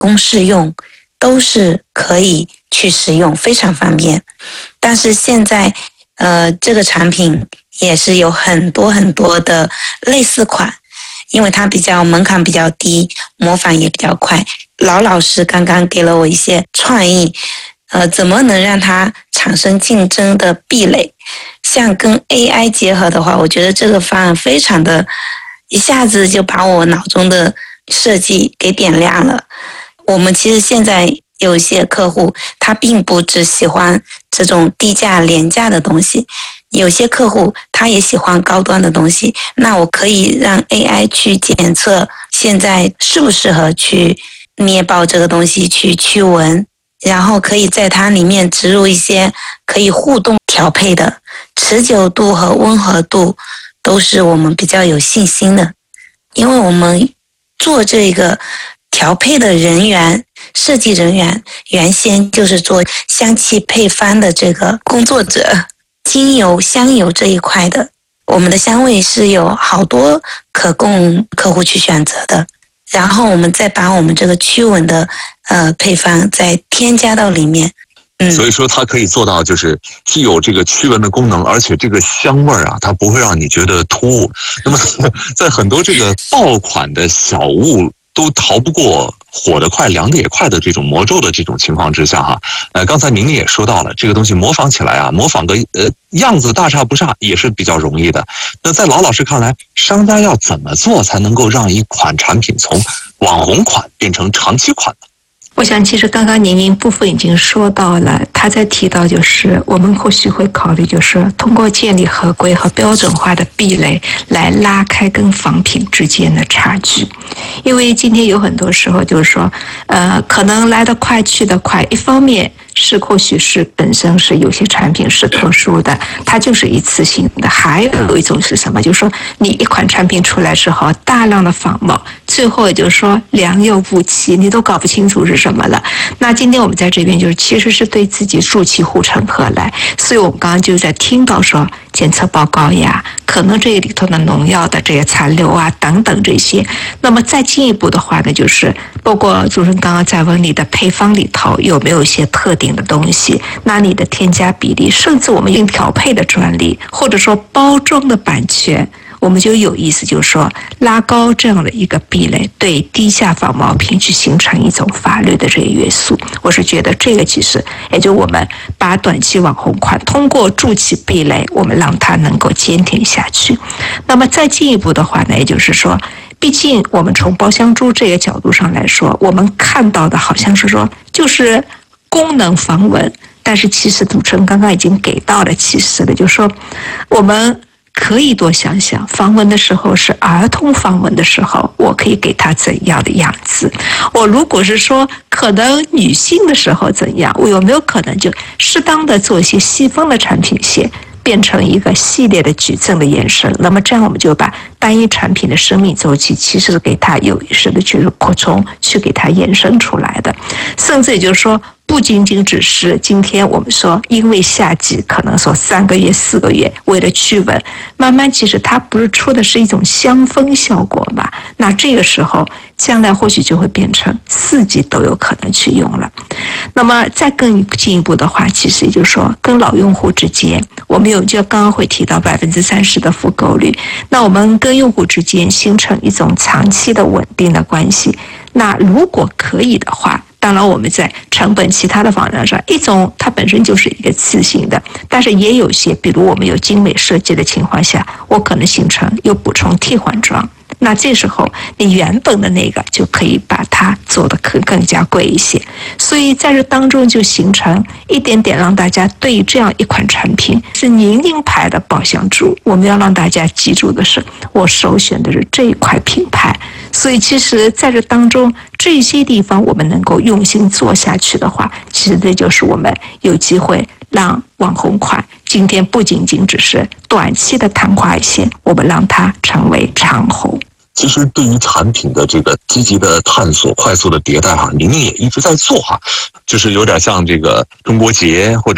公试用都是可以去使用，非常方便。但是现在这个产品也是有很多很多的类似款，因为它门槛比较低，模仿也比较快。老师刚刚给了我一些创意，怎么能让它产生竞争的壁垒？像跟 AI 结合的话，我觉得这个方案非常的，一下子就把我脑中的设计给点亮了。我们其实现在有一些客户，他并不只喜欢这种低价廉价的东西，有些客户他也喜欢高端的东西。那我可以让 AI 去检测现在适不适合去捏爆这个东西，去驱蚊，然后可以在它里面植入一些可以互动调配的，持久度和温和度都是我们比较有信心的。因为我们做这个调配的设计人员原先就是做香气配方的这个工作者，精油香油这一块的，我们的香味是有好多可供客户去选择的。然后我们再把我们这个驱蚊的配方再添加到里面。 所以说它可以做到就是既有这个驱蚊的功能，而且这个香味啊，它不会让你觉得突兀。那么在很多这个爆款的小物都逃不过火得快凉得也快的这种魔咒的这种情况之下哈，刚才您也说到了，这个东西模仿起来啊，模仿个样子大差不差也是比较容易的。那在老师看来，商家要怎么做才能够让一款产品从网红款变成长期款呢？ 我想其实刚刚您部分已经说到了，他在提到就是我们或许会考虑就是通过建立合规和标准化的壁垒来拉开跟仿品之间的差距。因为今天有很多时候就是说可能来得快去得快，一方面是或许是本身是有些产品是特殊的，它就是一次性的。还有一种是什么？就是说你一款产品出来之后，大量的仿冒，最后也就是说良莠不齐，你都搞不清楚是什么了。那今天我们在这边就是其实是对自己筑起护城河来，所以我们刚刚就在听到说检测报告呀，可能这里头的农药的这些残留啊等等这些。那么再进一步的话呢，就是包括主任刚刚在问你的配方里头有没有一些特定的东西，那你的添加比例，甚至我们用调配的专利，或者说包装的版权，我们就有意思，就是说拉高这样的一个壁垒，对低价仿冒品去形成一种法律的这个约束。我是觉得这个其实也就我们把短期网红款通过筑起壁垒，我们让它能够坚挺下去。那么再进一步的话呢，也就是说毕竟我们从包香珠这个角度上来说，我们看到的好像是说就是功能防蚊，但是其实主持人刚刚已经给到了启示了，就是说我们可以多想想，防蚊的时候是儿童防蚊的时候，我可以给他怎样的样子？我如果是说可能女性的时候怎样，我有没有可能就适当的做一些细分的产品线，变成一个系列的矩阵的延伸？那么这样我们就把单一产品的生命周期其实给它有意识的去扩充，去给它延伸出来的。甚至也就是说不仅仅只是今天我们说因为夏季可能说3个月4个月为了驱蚊，慢慢其实它不是出的是一种香氛效果嘛？那这个时候将来或许就会变成4季都有可能去用了。那么再更进一步的话，其实也就是说跟老用户之间，我们就刚刚会提到30%的复购率，那我们跟用户之间形成一种长期的稳定的关系。那如果可以的话，当然我们在成本其他的方向上，一种它本身就是一个次性的，但是也有些比如我们有精美设计的情况下，我可能形成有补充替换装，那这时候你原本的那个就可以把它做得更加贵一些。所以在这当中就形成一点点让大家对于这样一款产品是宁宁牌的宝香珠，我们要让大家记住的是我首选的是这一块品牌。所以其实在这当中这些地方我们能够用心做下去的话，其实这就是我们有机会让网红款今天不仅仅只是短期的昙花一现，我们让它成为长红。 其实对于产品的这个积极的探索、快速的迭代哈，您也一直在做哈，就是有点像这个中国结或者